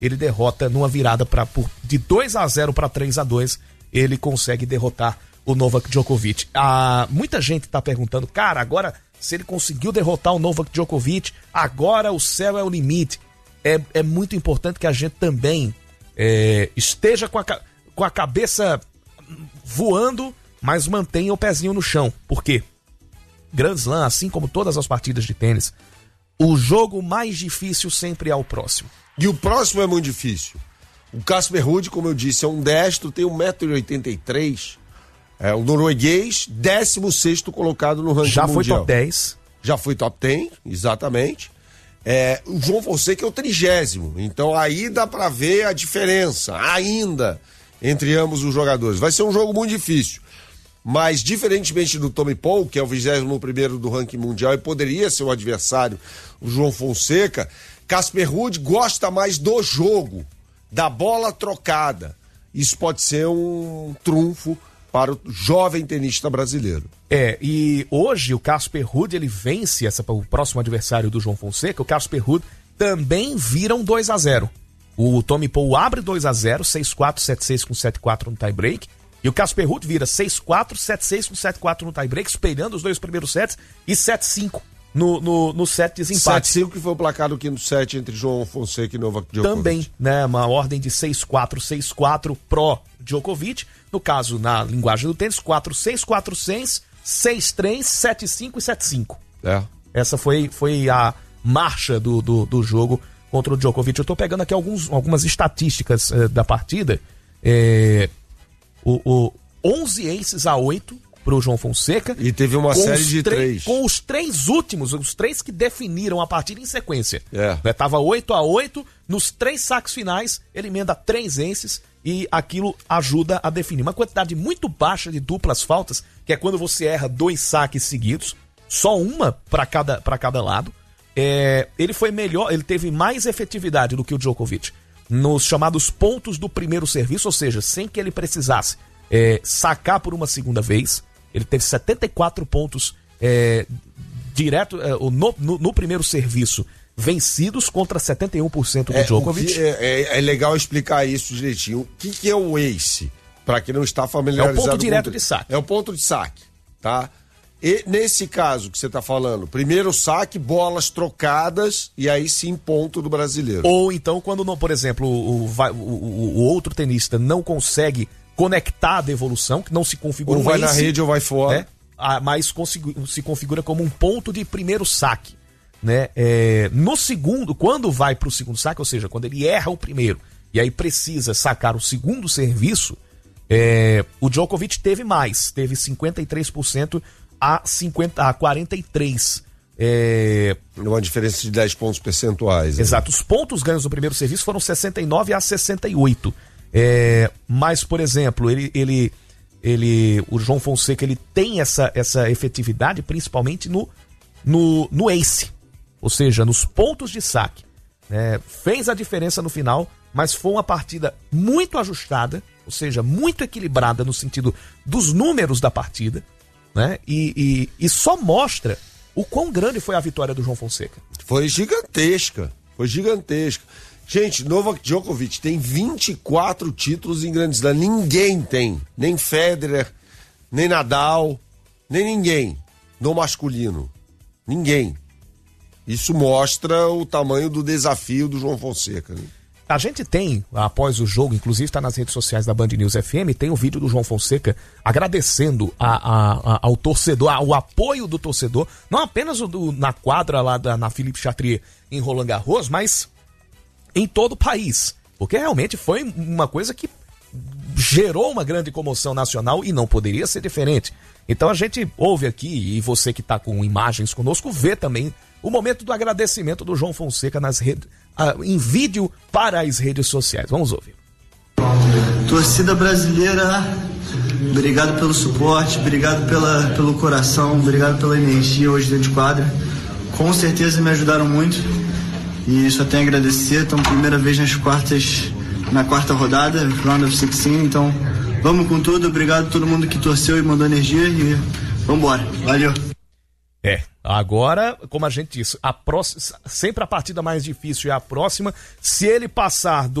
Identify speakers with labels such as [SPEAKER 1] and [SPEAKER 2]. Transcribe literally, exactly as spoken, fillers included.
[SPEAKER 1] ele derrota numa virada pra, por, de dois a zero para três a dois, ele consegue derrotar o Novak Djokovic. Ah, muita gente tá perguntando, cara, agora se ele conseguiu derrotar o Novak Djokovic, agora o céu é o limite. É, é muito importante que a gente também é, esteja com a, com a cabeça voando, mas mantenha o pezinho no chão. Por quê? Grand Slam, assim como todas as partidas de tênis, o jogo mais difícil sempre é o próximo.
[SPEAKER 2] E o próximo é muito difícil. O Casper Ruud, como eu disse, é um destro, tem um metro e oitenta e três. É o norueguês, décimo sexto colocado no ranking
[SPEAKER 1] Já
[SPEAKER 2] mundial.
[SPEAKER 1] foi top dez.
[SPEAKER 2] Já foi top dez, exatamente. É, o João Fonseca é o trigésimo. Então aí dá pra ver a diferença, ainda, entre ambos os jogadores. Vai ser um jogo muito difícil. Mas, diferentemente do Tommy Paul, que é o vigésimo primeiro do ranking mundial e poderia ser o adversário, o João Fonseca, Casper Ruud gosta mais do jogo, da bola trocada. Isso pode ser um trunfo para o jovem tenista brasileiro.
[SPEAKER 1] É, e hoje o Casper Ruud, ele vence essa, o próximo adversário do João Fonseca. O Casper Ruud também vira um dois a zero. O Tommy Paul abre dois a zero, seis a quatro, sete a seis com sete a quatro no tie-break. E o Casper Ruud vira seis a quatro, sete a seis com sete a quatro no tie-break, espelhando os dois primeiros sets, e sete a cinco no, no, no set de desempate.
[SPEAKER 2] sete a cinco que foi o placar do quinto set entre João Fonseca e Novak Djokovic.
[SPEAKER 1] Também, né, uma ordem de seis a quatro, seis a quatro pro Djokovic. No caso, na linguagem do tênis, quatro a seis, quatro a seis, seis a três, sete a cinco e sete a cinco.
[SPEAKER 2] É.
[SPEAKER 1] Essa foi, foi a marcha do, do, do jogo contra o Djokovic. Eu tô pegando aqui alguns, algumas estatísticas uh, da partida. É... O, o onze aces a oito pro João Fonseca.
[SPEAKER 2] E teve uma série de três.
[SPEAKER 1] Com os três últimos, os três que definiram a partida em sequência.
[SPEAKER 2] É.
[SPEAKER 1] Né, tava oito a oito, nos três saques finais, ele emenda três aces e aquilo ajuda a definir. Uma quantidade muito baixa de duplas faltas, que é quando você erra dois saques seguidos, só uma para cada, para cada lado. É, ele foi melhor, ele teve mais efetividade do que o Djokovic nos chamados pontos do primeiro serviço, ou seja, sem que ele precisasse é, sacar por uma segunda vez. Ele teve setenta e quatro pontos é, direto é, no, no, no primeiro serviço vencidos contra setenta e um por cento do
[SPEAKER 2] é,
[SPEAKER 1] Djokovic.
[SPEAKER 2] É, é, é legal explicar isso direitinho. O que, que é o ace? Para quem não está familiarizado.
[SPEAKER 1] É o ponto direto
[SPEAKER 2] com...
[SPEAKER 1] de saque.
[SPEAKER 2] É o ponto de saque, tá? E nesse caso que você está falando, primeiro saque, bolas trocadas e aí sim ponto do brasileiro.
[SPEAKER 1] Ou então quando, não, por exemplo, o, o, o, o outro tenista não consegue conectar a devolução, que não se configura
[SPEAKER 2] ou
[SPEAKER 1] um
[SPEAKER 2] vai
[SPEAKER 1] ace,
[SPEAKER 2] na rede ou vai fora.
[SPEAKER 1] Né? Ah, mas consigo, se configura como um ponto de primeiro saque. Né? É, no segundo, quando vai para o segundo saque, ou seja, quando ele erra o primeiro e aí precisa sacar o segundo serviço, é, o Djokovic teve mais, teve cinquenta e três por cento a, cinquenta, a quarenta e três. É...
[SPEAKER 2] Uma diferença de dez pontos percentuais. Né?
[SPEAKER 1] Exato. Os pontos ganhos no primeiro serviço foram sessenta e nove a sessenta e oito. É... Mas, por exemplo, ele, ele, ele, o João Fonseca ele tem essa, essa efetividade principalmente no, no, no ace, ou seja, nos pontos de saque. É... Fez a diferença no final, mas foi uma partida muito ajustada, ou seja, muito equilibrada no sentido dos números da partida. Né? E, e, e só mostra o quão grande foi a vitória do João Fonseca.
[SPEAKER 2] Foi gigantesca, foi gigantesca. Gente, Novak Djokovic tem vinte e quatro títulos em Grand Slam, ninguém tem, nem Federer, nem Nadal, nem ninguém no masculino, ninguém. Isso mostra o tamanho do desafio do João Fonseca, né?
[SPEAKER 1] A gente tem, após o jogo, inclusive está nas redes sociais da Band News F M, tem o vídeo do João Fonseca agradecendo a, a, a, ao torcedor, ao apoio do torcedor, não apenas o do, na quadra lá da, na Philippe Chatrier em Roland Garros, mas em todo o país. Porque realmente foi uma coisa que gerou uma grande comoção nacional e não poderia ser diferente. Então a gente ouve aqui, e você que está com imagens conosco, vê também o momento do agradecimento do João Fonseca nas redes, uh, em vídeo para as redes sociais. Vamos ouvir.
[SPEAKER 3] Torcida brasileira, obrigado pelo suporte, obrigado pela, pelo coração, obrigado pela energia hoje dentro de quadra. Com certeza me ajudaram muito e só tenho a agradecer. Então, primeira vez nas quartas, na quarta rodada, round of sixteen, então vamos com tudo. Obrigado a todo mundo que torceu e mandou energia e vamos embora. Valeu.
[SPEAKER 1] É, Agora, como a gente disse, a próxima, sempre a partida mais difícil é a próxima. Se ele passar do